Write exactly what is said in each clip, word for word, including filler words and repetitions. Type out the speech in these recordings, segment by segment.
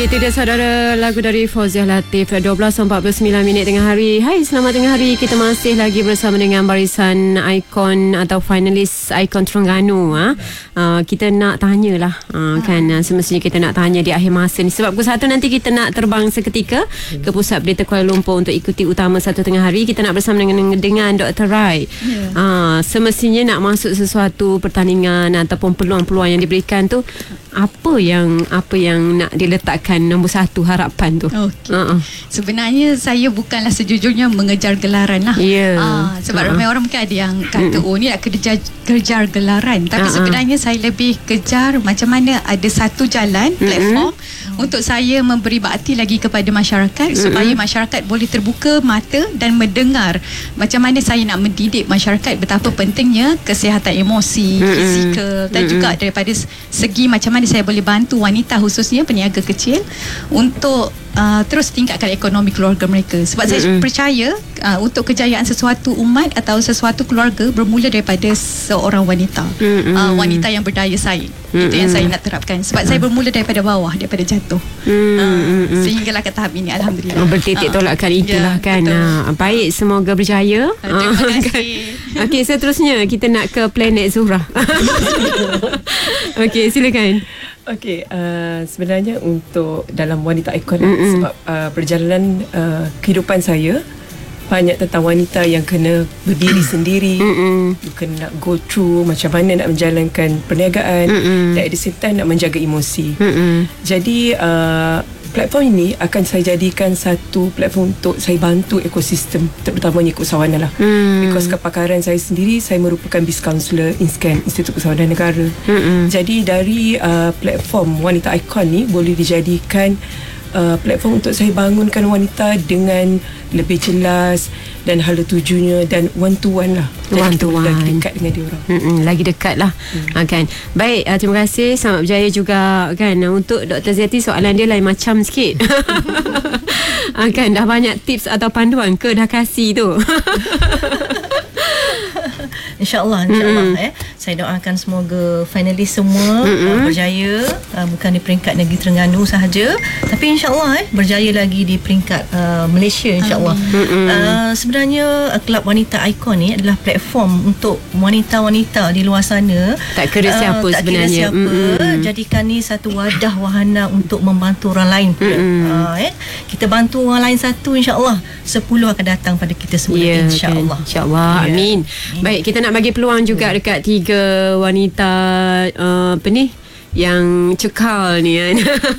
Itu dia saudara, lagu dari Fauziah Latif. Dua belas empat puluh sembilan minit tengah hari. Hai, selamat tengah hari. Kita masih lagi bersama dengan barisan ikon atau finalis ikon Terengganu. ha? uh, Kita nak tanyalah uh, kan, uh, semestinya kita nak tanya di akhir masa ni. Sebab pukul satu nanti kita nak terbang seketika ke Pusat Berita Kuala Lumpur untuk ikuti utama satu tengah hari. Kita nak bersama dengan dengan Doktor Rai. yeah. uh, Semestinya nak masuk sesuatu pertandingan ataupun peluang-peluang yang diberikan tu, apa yang apa yang nak diletakkan nombor satu harapan tu? Okay. Uh-uh. Sebenarnya saya bukanlah sejujurnya mengejar gelaran lah. Yeah. uh, Sebab uh-uh. ramai orang mungkin ada yang kata, oh ni nak kejar, kejar gelaran. Tapi uh-uh. sebenarnya saya lebih kejar macam mana ada satu jalan, platform uh-uh. untuk saya memberi bakti lagi kepada masyarakat, uh-uh. supaya masyarakat boleh terbuka mata dan mendengar macam mana saya nak mendidik masyarakat betapa pentingnya kesihatan emosi, uh-uh. fizikal dan uh-uh. juga daripada segi macam mana saya boleh bantu wanita khususnya peniaga kecil untuk uh, terus tingkatkan ekonomi keluarga mereka. Sebab mm-hmm. saya percaya uh, untuk kejayaan sesuatu umat atau sesuatu keluarga bermula daripada seorang wanita, mm-hmm. uh, wanita yang berdaya saing. Mm-hmm. Itu yang saya nak terapkan. Sebab mm-hmm. saya bermula daripada bawah, daripada jatuh, mm-hmm. uh, sehinggalah ke tahap ini, alhamdulillah. Bertitik tolakkan uh, itulah ya, kan. Uh, baik, semoga berjaya. Uh, terima kasih. Okey, seterusnya kita nak ke planet Zuhrah. Okey, silakan. Okey, uh, sebenarnya untuk dalam wanita ikon, mm-hmm. sebab uh, perjalanan uh, kehidupan saya banyak tentang wanita yang kena berdiri sendiri, mm-hmm. kena nak go through macam mana nak menjalankan perniagaan, mm-hmm. dan at the same time nak menjaga emosi. Mm-hmm. Jadi uh, platform ini akan saya jadikan satu platform untuk saya bantu ekosistem, terutamanya keusahawanan lah. Hmm. Because kepakaran saya sendiri, saya merupakan Biz Counselor INSCAN, Institut Keusahawanan Negara. Hmm. Jadi dari uh, platform Wanita Ikon ni boleh dijadikan uh, platform untuk saya bangunkan wanita dengan lebih jelas dan hala tujunya dan one to one lah. One to one. Lagi dekat dengan dia orang. Mm-mm, lagi dekat lah. Mm. Ha, kan. Baik, uh, terima kasih. Selamat berjaya juga kan. Untuk Doktor Zeti, soalan dia lain macam sikit. ha, kan, dah banyak tips atau panduan ke dah kasih tu? InsyaAllah, insyaAllah mm. eh. Saya doakan semoga finalis semua uh, berjaya, uh, bukan di peringkat negeri Terengganu sahaja, tapi insyaAllah eh, berjaya lagi di peringkat uh, Malaysia insyaAllah. uh, Sebenarnya uh, Kelab Wanita Ikon ni adalah platform untuk wanita-wanita di luar sana, tak kira siapa uh, tak sebenarnya, tak kira siapa, mm-hmm. jadikan ni satu wadah wahana untuk membantu orang lain pula. mm-hmm. uh, eh. Kita bantu orang lain satu, insyaAllah sepuluh akan datang pada kita semua, yeah, insyaAllah. Kan? InsyaAllah, yeah. Amin. Baik, kita nak bagi peluang juga yeah. dekat tiga wanita uh, apa ni yang cekal ni kan.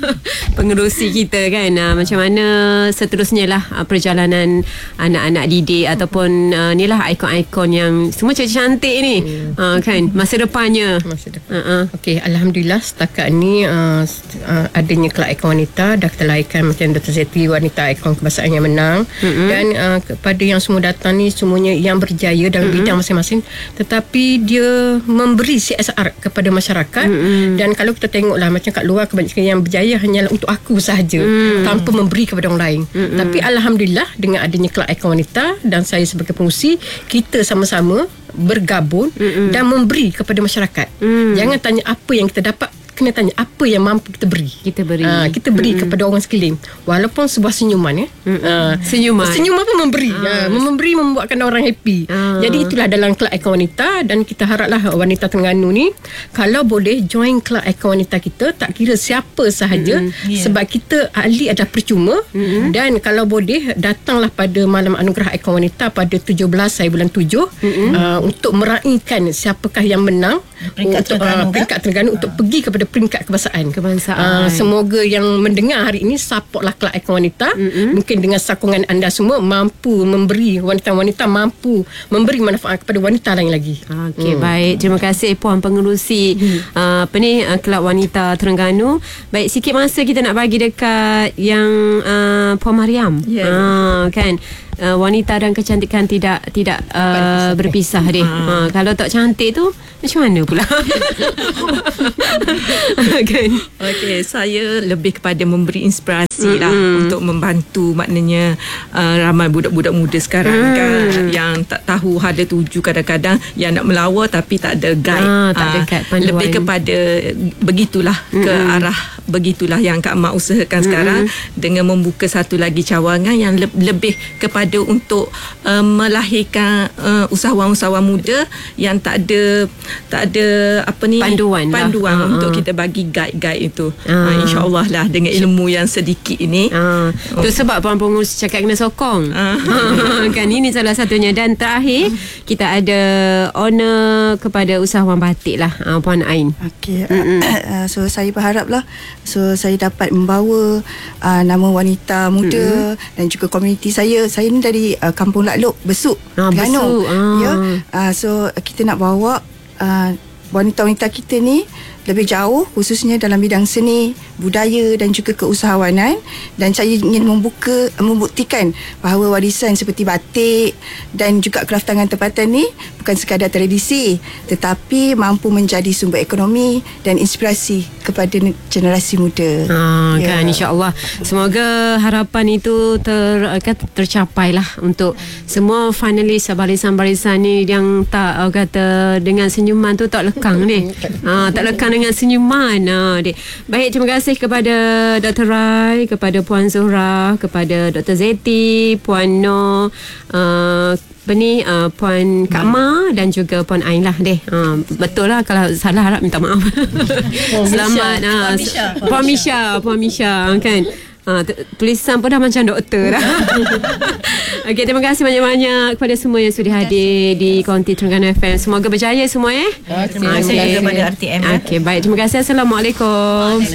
Pengerusi kita kan, uh, macam mana seterusnya lah uh, perjalanan anak-anak didik ataupun uh, ni lah ikon-ikon yang semua cantik ni, hmm. uh, kan, masa depannya. Masa depan. Uh-uh. Okey, alhamdulillah setakat ni uh, uh, adanya kelab ikon wanita dah kita lahirkan macam Doktor Zeti, wanita ikon kebangsaan yang menang, mm-hmm. dan uh, kepada yang semua datang ni semuanya yang berjaya dalam mm-hmm. bidang masing-masing, tetapi dia memberi C S R kepada masyarakat, mm-hmm. dan kalau kita tengoklah macam kat luar kebanyakan yang berjaya hanyalah untuk aku sahaja, hmm. tanpa memberi kepada orang lain. Hmm. Tapi alhamdulillah dengan adanya kelab ikon wanita dan saya sebagai pengurusi, kita sama-sama bergabung hmm. dan memberi kepada masyarakat. Hmm. Jangan tanya apa yang kita dapat, kena tanya apa yang mampu kita beri. Kita beri. Ha, kita beri mm-hmm. kepada orang sekeliling. Walaupun sebuah senyuman ya. Mm-hmm. Ha, senyuman. Senyuman pun memberi. Ha. Ha, memberi membuatkan orang happy. Ha. Jadi itulah dalam kelab ikon wanita, dan kita haraplah wanita Terengganu ni kalau boleh join kelab ikon wanita kita, tak kira siapa sahaja, mm-hmm. yeah. sebab kita ahli adalah percuma, mm-hmm. dan kalau boleh datanglah pada malam anugerah ikon wanita pada tujuh belas hari bulan tujuh, mm-hmm. uh, untuk meraihkan siapakah yang menang peringkat untuk Terengganu, uh, peringkat Terengganu uh. untuk pergi kepada peringkat kebangsaan. Kebangsaan. Uh, semoga yang mendengar hari ini supportlah kelab ikon wanita. Mm-hmm. Mungkin dengan sokongan anda semua mampu memberi, wanita-wanita mampu memberi manfaat kepada wanita lain lagi. Okey, hmm. baik. Terima kasih Puan Pengerusi hmm. uh, apa ni uh, Kelab Wanita Terengganu. Baik, sikit masa kita nak bagi dekat yang uh, Puan Mariam. Yeah. Uh, kan uh, wanita dan kecantikan tidak tidak uh, berpisah deh. Uh, kalau tak cantik tu macam mana pula? Kan? Okey, saya lebih kepada memberi inspirasi lah, mm-hmm. untuk membantu, maknanya uh, ramai budak-budak muda sekarang mm. kan yang tak tahu ada tuju, kadang-kadang yang nak melawar tapi tak ada guide. Ah, tak ada guide, uh, lebih kepada begitulah, mm-hmm. ke arah begitulah yang Kak Mak usahakan mm-hmm. sekarang dengan membuka satu lagi cawangan yang le- lebih kepada untuk uh, melahirkan uh, usahawan-usahawan muda yang tak ada tak ada apa ni panduan panduan lah. untuk uh-huh. kita bagi guide-guide itu. Uh. Uh, InsyaAllah lah dengan ilmu yang sedikit ini. Ah, oh. Tu sebab Puan Pengurus cakap kena sokong. Ah. Kan ini salah satunya. Dan terakhir kita ada honor kepada usahawan batik lah, ah, Puan Ain. Okey. Uh, so saya berharaplah so saya dapat membawa uh, nama wanita muda mm-hmm. dan juga komuniti saya. Saya ni dari uh, Kampung Laklok, Besuk, ah, Terengganu. Ah. Ya. Uh, so kita nak bawa uh, wanita-wanita kita ni lebih jauh, khususnya dalam bidang seni, budaya dan juga keusahawanan. Dan saya ingin membuka membuktikan bahawa warisan seperti batik dan juga kraftangan tempatan ni bukan sekadar tradisi, tetapi mampu menjadi sumber ekonomi dan inspirasi kepada generasi muda. Ah, ya. Kan, insya-Allah. Semoga harapan itu ter, kan, tercapai lah untuk semua finalis barisan-barisan ni yang tak kata dengan senyuman tu tak lekang ni. Ah, tak lekang dengan senyuman. Ah, dek. Baik, terima kasih kepada Doktor Rai, kepada Puan Zuhra, kepada Doktor Zeti, Puan Noh, uh, apa ni, uh, Puan Kak Ma dan juga Puan Ain lah deh. Uh, betul lah, kalau salah harap minta maaf. Selamat. Uh, Puan Misha, Puan Misha kan. Ha, tulisan pun dah macam doktor dah. Okey, terima kasih banyak-banyak kepada semua yang sudah hadir di Konti Terengganu F M. Semoga berjaya semua eh. Terima kasih kepada R T M. Okey, baik, terima kasih. Assalamualaikum.